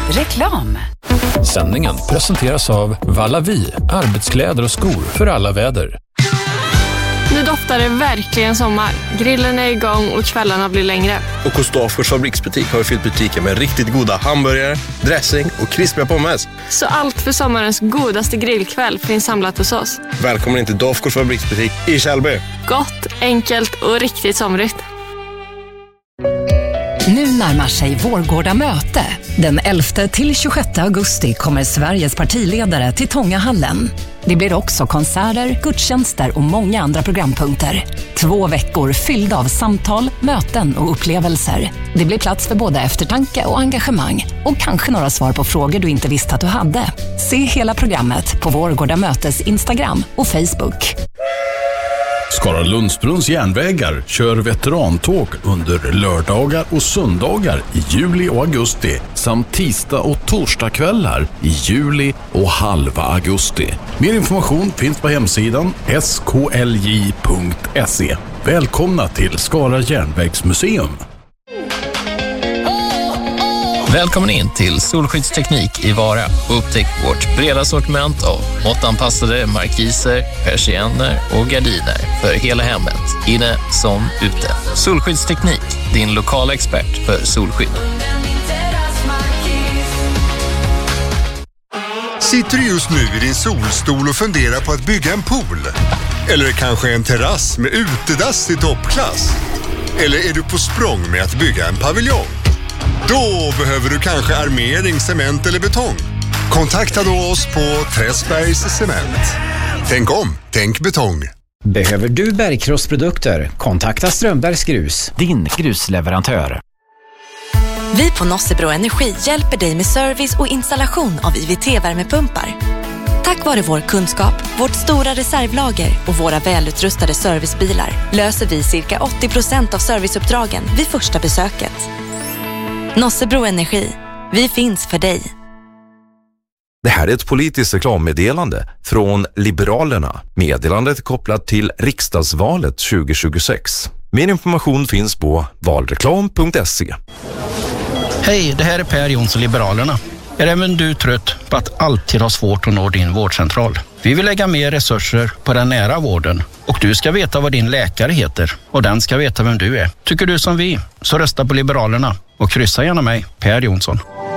Reklam. Sändningen presenteras av Vallavi, arbetskläder och skor för alla väder. Nu doftar det verkligen sommar. Grillen är igång och kvällarna blir längre. Och hos Dafgårds fabriksbutik har vi fyllt butiken med riktigt goda hamburgare, dressing och krispiga pommes. Så allt för sommarens godaste grillkväll finns samlat hos oss. Välkommen in till Dafgårds fabriksbutik i Källby. Gott, enkelt och riktigt somrigt. Nu närmar sig Vårgårda möte. Den 11 till 26 augusti kommer Sveriges partiledare till Tångahallen. Det blir också konserter, gudstjänster och många andra programpunkter. 2 veckor fyllda av samtal, möten och upplevelser. Det blir plats för både eftertanke och engagemang. Och kanske några svar på frågor du inte visste att du hade. Se hela programmet på Vårgårda mötes Instagram och Facebook. Skara Lundsbrunns järnvägar kör veterantåg under lördagar och söndagar i juli och augusti samt tisdag och torsdagskvällar i juli och halva augusti. Mer information finns på hemsidan sklj.se. Välkomna till Skara järnvägsmuseum. Välkommen in till Solskyddsteknik i Vara och upptäck vårt breda sortiment av måttanpassade markiser, persienner och gardiner för hela hemmet, inne som ute. Solskyddsteknik, din lokala expert för solskydd. Sitter du just nu i din solstol och funderar på att bygga en pool? Eller kanske en terrass med utedass i toppklass? Eller är du på språng med att bygga en paviljong? Då behöver du kanske armering, cement eller betong. Kontakta då oss på Träsbergs Cement. Tänk om, tänk betong. Behöver du bergkrossprodukter? Kontakta Strömbergs Grus, din grusleverantör. Vi på Nossebro Energi hjälper dig med service och installation av IVT-värmepumpar. Tack vare vår kunskap, vårt stora reservlager och våra välutrustade servicebilar löser vi cirka 80% av serviceuppdragen vid första besöket. Nossebro Energi. Vi finns för dig. Det här är ett politiskt reklammeddelande från Liberalerna. Meddelandet är kopplat till riksdagsvalet 2026. Mer information finns på valreklam.se. Hej, det här är Per Jonsson, Liberalerna. Är även du trött på att alltid ha svårt att nå din vårdcentral? Vi vill lägga mer resurser på den nära vården. Och du ska veta vad din läkare heter. Och den ska veta vem du är. Tycker du som vi, så rösta på Liberalerna. Och kryssa gärna mig, Per Jonsson.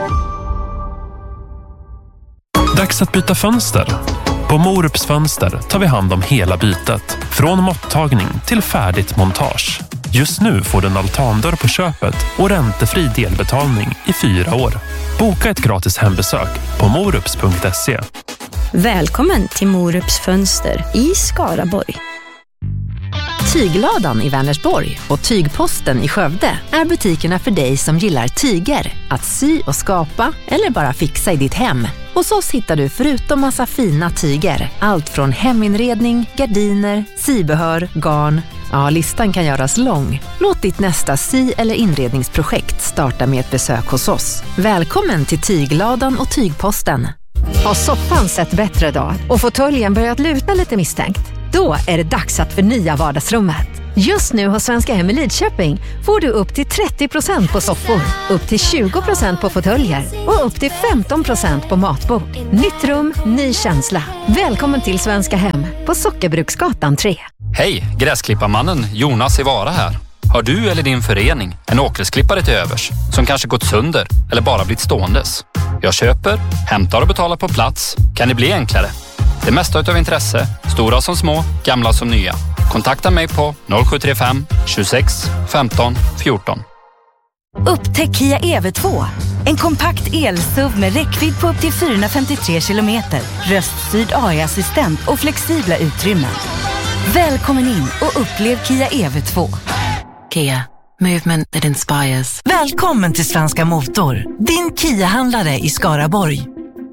Dags att byta fönster. På Morups fönster tar vi hand om hela bytet. Från måttagning till färdigt montage. Just nu får du en altandörr på köpet och räntefri delbetalning i 4 år. Boka ett gratis hembesök på morups.se. Välkommen till Morups fönster i Skaraborg. Tygladan i Vänersborg och Tygposten i Skövde är butikerna för dig som gillar tyger, att sy och skapa eller bara fixa i ditt hem. Hos oss hittar du förutom massa fina tyger, allt från heminredning, gardiner, sybehör, garn. Ja, listan kan göras lång. Låt ditt nästa sy- eller inredningsprojekt starta med ett besök hos oss. Välkommen till Tygladan och Tygposten. Har soffan sett bättre dag och fåtöljen börjat luta lite misstänkt? Då är det dags att förnya vardagsrummet. Just nu hos Svenska Hem i Lidköping får du upp till 30% på soffor, upp till 20% på fåtöljer och upp till 15% på matbord. Nytt rum, ny känsla. Välkommen till Svenska Hem på Sockerbruksgatan 3. Hej, gräsklipparmannen Jonas i Vara här. Har du eller din förening en åkgräsklippare till övers som kanske gått sönder eller bara blivit ståendes? Jag köper, hämtar och betalar på plats. Kan det bli enklare? Det mesta utav intresse, stora som små, gamla som nya. Kontakta mig på 0735 26 15 14. Upptäck Kia EV2. En kompakt el-SUV med räckvidd på upp till 453 kilometer. Röststyrd AI-assistent och flexibla utrymmen. Välkommen in och upplev Kia EV2. Kia. Movement that inspires. Välkommen till Svenska Motor. Din Kia-handlare i Skaraborg.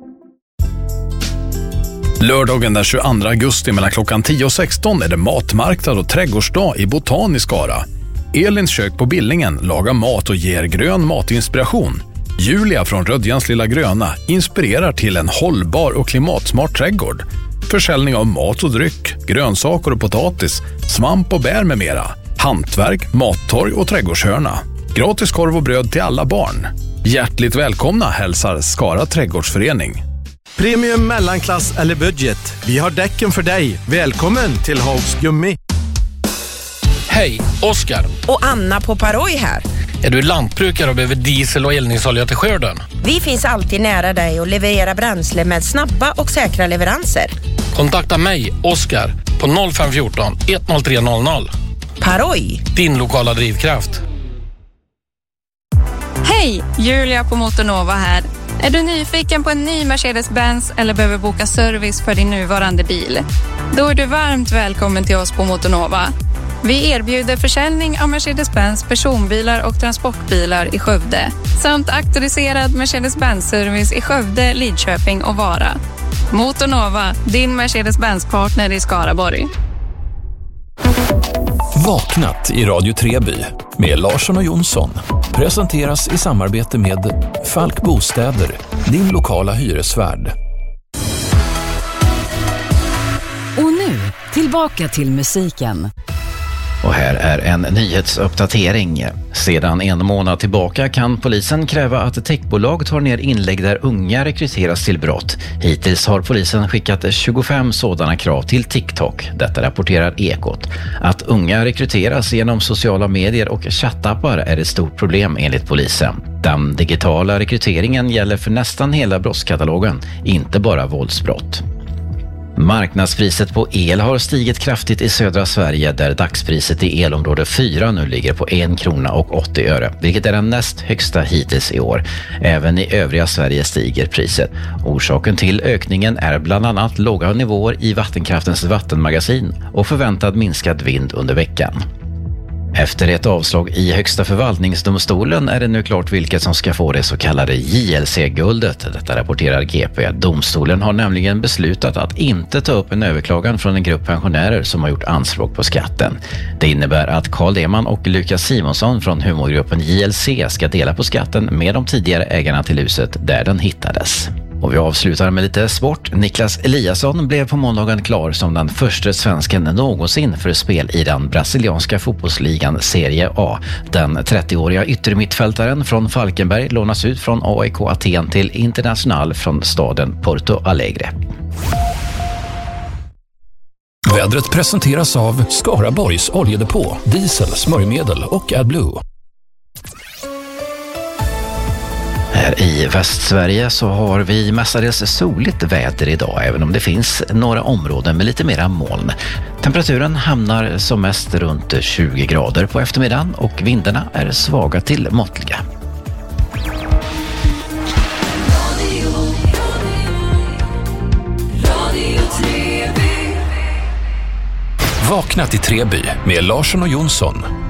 Lördagen den 22 augusti mellan klockan 10 och 16 är det matmarknad och trädgårdsdag i Botan i Skara. Elins kök på Billingen lagar mat och ger grön matinspiration. Julia från Rödjans lilla gröna inspirerar till en hållbar och klimatsmart trädgård. Försäljning av mat och dryck, grönsaker och potatis, svamp och bär med mera. Hantverk, mattorg och trädgårdshörna. Gratis korv och bröd till alla barn. Hjärtligt välkomna hälsar Skara trädgårdsförening. Premium, mellanklass eller budget. Vi har däcken för dig. Välkommen till Haugs Gummi. Hej, Oskar. Och Anna på Paroj här. Är du lantbrukare och behöver diesel och eldningsolja till skörden? Vi finns alltid nära dig och levererar bränsle med snabba och säkra leveranser. Kontakta mig, Oskar, på 0514 10300. Paroj. Din lokala drivkraft. Hej, Julia på Motornova här. Är du nyfiken på en ny Mercedes-Benz eller behöver boka service för din nuvarande bil? Då är du varmt välkommen till oss på Motornova. Vi erbjuder försäljning av Mercedes-Benz personbilar och transportbilar i Skövde samt auktoriserad Mercedes-Benz-service i Skövde, Lidköping och Vara. Motornova, din Mercedes-Benz-partner i Skaraborg. Vaknat i Radio Treby med Larsson och Jonsson presenteras i samarbete med Falk Bostäder, din lokala hyresvärd. Och nu, tillbaka till musiken. Och här är en nyhetsuppdatering. Sedan en månad tillbaka kan polisen kräva att techbolag tar ner inlägg där unga rekryteras till brott. Hittills har polisen skickat 25 sådana krav till TikTok. Detta rapporterar Ekot. Att unga rekryteras genom sociala medier och chattappar är ett stort problem enligt polisen. Den digitala rekryteringen gäller för nästan hela brottskatalogen, inte bara våldsbrott. Marknadspriset på el har stigit kraftigt i södra Sverige där dagspriset i elområde 4 nu ligger på 1 krona och 80 öre, vilket är den näst högsta hittills i år. Även i övriga Sverige stiger priset. Orsaken till ökningen är bland annat låga nivåer i vattenkraftens vattenmagasin och förväntad minskad vind under veckan. Efter ett avslag i Högsta förvaltningsdomstolen är det nu klart vilket som ska få det så kallade JLC-guldet. Detta rapporterar GP. Domstolen har nämligen beslutat att inte ta upp en överklagan från en grupp pensionärer som har gjort anspråk på skatten. Det innebär att Carl Deman och Lukas Simonsson från humorgruppen JLC ska dela på skatten med de tidigare ägarna till huset där den hittades. Och vi avslutar med lite sport. Niklas Eliasson blev på måndagen klar som den första svensken någonsin för spel i den brasilianska fotbollsligan Serie A. Den 30-åriga yttermittfältaren från Falkenberg lånas ut från AIK Aten till International från staden Porto Alegre. Vädret presenteras av Skaraborgs oljedepå, diesel, smörjmedel och AdBlue. Här i Västsverige så har vi mestadels soligt väder idag, även om det finns några områden med lite mera moln. Temperaturen hamnar som mest runt 20 grader på eftermiddagen och vindarna är svaga till måttliga. Vaknat i Treby med Larsson och Jonsson.